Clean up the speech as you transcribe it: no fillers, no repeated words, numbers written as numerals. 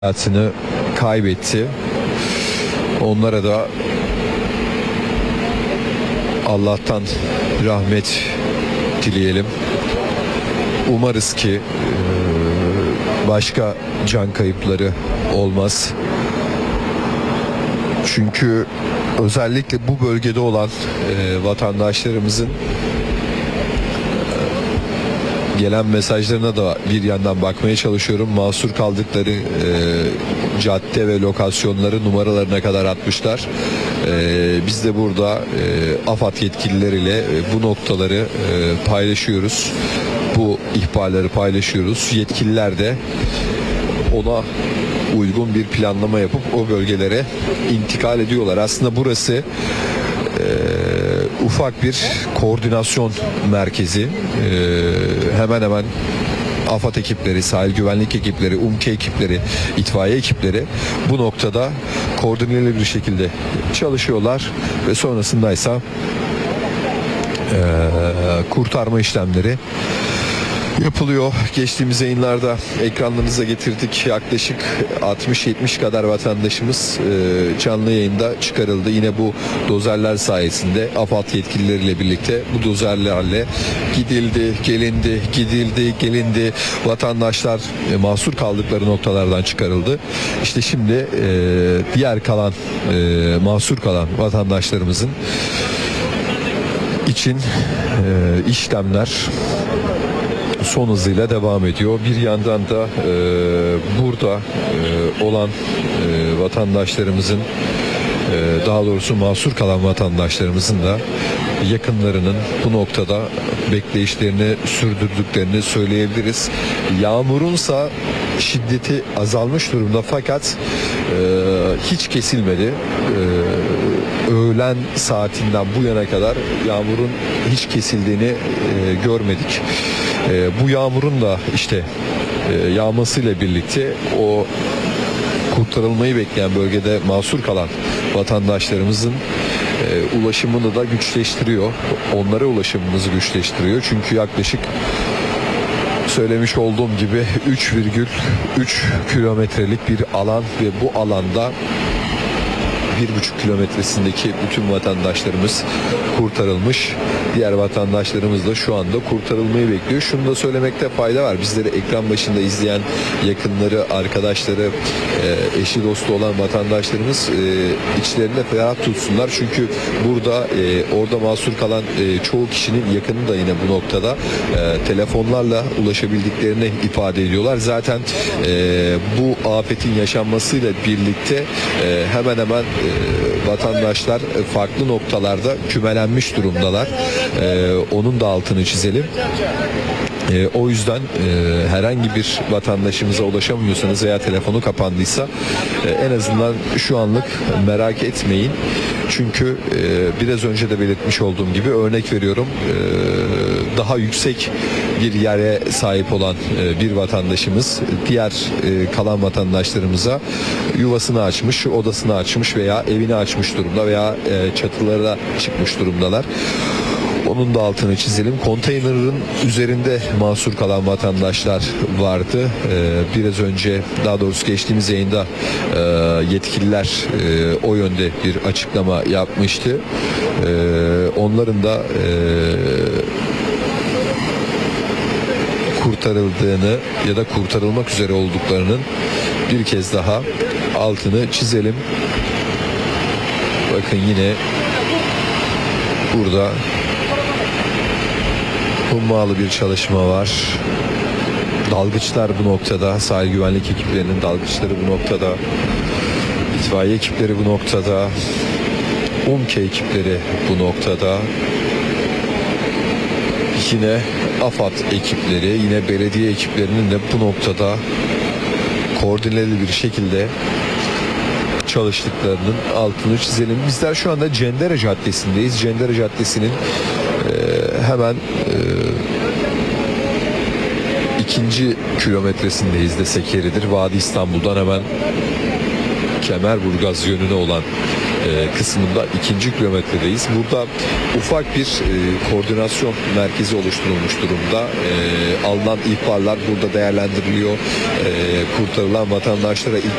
hayatını kaybetti. Onlara da Allah'tan rahmet dileyelim. Umarız ki başka can kayıpları olmaz. Çünkü özellikle bu bölgede olan vatandaşlarımızın gelen mesajlarına da bir yandan bakmaya çalışıyorum. Mahsur kaldıkları cadde ve lokasyonları numaralarına kadar atmışlar. Biz de burada AFAD yetkilileriyle bu noktaları paylaşıyoruz. Bu ihbarları paylaşıyoruz. Yetkililer de ona uygun bir planlama yapıp o bölgelere intikal ediyorlar. Aslında burası ufak bir koordinasyon merkezi. Hemen hemen AFAD ekipleri, sahil güvenlik ekipleri, UMKE ekipleri, itfaiye ekipleri bu noktada koordineli bir şekilde çalışıyorlar ve sonrasındaysa kurtarma işlemleri yapılıyor. Geçtiğimiz yayınlarda ekranlarınıza getirdik. Yaklaşık 60-70 kadar vatandaşımız canlı yayında çıkarıldı. Yine bu dozerler sayesinde AFAD yetkilileriyle birlikte bu dozerlerle gidildi, gelindi, gidildi, gelindi. Vatandaşlar mahsur kaldıkları noktalardan çıkarıldı. İşte şimdi diğer kalan mahsur kalan vatandaşlarımızın için işlemler son hızıyla devam ediyor. Bir yandan da burada olan vatandaşlarımızın daha doğrusu mahsur kalan vatandaşlarımızın da yakınlarının bu noktada bekleyişlerini sürdürdüklerini söyleyebiliriz. Yağmurunsa şiddeti azalmış durumda fakat hiç kesilmedi. Öğlen saatinden bu yana kadar yağmurun hiç kesildiğini görmedik. Bu yağmurun da işte yağmasıyla birlikte o kurtarılmayı bekleyen bölgede mahsur kalan vatandaşlarımızın ulaşımını da güçleştiriyor. Onlara ulaşımımızı güçleştiriyor. Çünkü yaklaşık söylemiş olduğum gibi 3,3 kilometrelik bir alan ve bu alanda 1,5 kilometresindeki bütün vatandaşlarımız kurtarılmış. Diğer vatandaşlarımız da şu anda kurtarılmayı bekliyor. Şunu da söylemekte fayda var. Bizleri ekran başında izleyen yakınları, arkadaşları, eşi dostu olan vatandaşlarımız içlerinde ferah tutsunlar. Çünkü burada orada mahsur kalan çoğu kişinin yakını da yine bu noktada telefonlarla ulaşabildiklerini ifade ediyorlar. Zaten bu afetin yaşanmasıyla birlikte hemen hemen vatandaşlar farklı noktalarda kümelenmiş durumdalar. Onun da altını çizelim. O yüzden herhangi bir vatandaşımıza ulaşamıyorsanız veya telefonu kapandıysa en azından şu anlık merak etmeyin. Çünkü biraz önce de belirtmiş olduğum gibi örnek veriyorum daha yüksek bir yere sahip olan bir vatandaşımız diğer kalan vatandaşlarımıza yuvasını açmış, odasını açmış veya evini açmış durumda veya çatılara çıkmış durumdalar. Onun da altını çizelim. Konteynerin üzerinde mahsur kalan vatandaşlar vardı. Biraz önce, daha doğrusu geçtiğimiz yayında yetkililer o yönde bir açıklama yapmıştı. Onların da kurtarıldığını ya da kurtarılmak üzere olduklarının bir kez daha altını çizelim. Bakın yine burada hummalı bir çalışma var. Dalgıçlar bu noktada, sahil güvenlik ekiplerinin dalgıçları bu noktada, itfaiye ekipleri bu noktada, UMKE ekipleri bu noktada, yine AFAD ekipleri, yine belediye ekiplerinin de bu noktada koordineli bir şekilde çalıştıklarının altını çizelim. Bizler şu anda Cendere Caddesi'ndeyiz. Cendere Caddesi'nin hemen ikinci kilometresindeyiz desek yeridir. Vadi İstanbul'dan hemen Kemerburgaz yönüne olan kısmında 2. kilometredeyiz. Burada ufak bir koordinasyon merkezi oluşturulmuş durumda. Alınan ihbarlar burada değerlendiriliyor. Kurtarılan vatandaşlara ilk